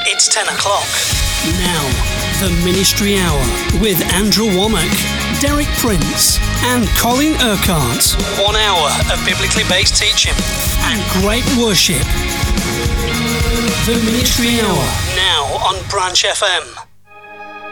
It's 10 o'clock. Now, the Ministry Hour with Andrew Womack, Derek Prince and Colin Urquhart. 1 hour of biblically based teaching and great worship. The Ministry Hour, now on Branch FM.